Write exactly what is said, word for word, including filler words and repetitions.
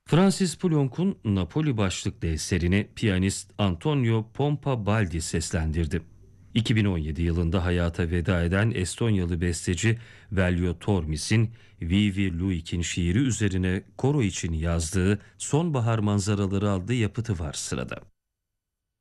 Francis Poulenc'un Napoli başlıklı eserini piyanist Antonio Pompabaldi seslendirdi. iki bin on yedi yılında hayata veda eden Estonyalı besteci Veljo Tormis'in Vivi Luik'in şiiri üzerine koro için yazdığı Sonbahar Manzaraları adlı yapıtı var sırada.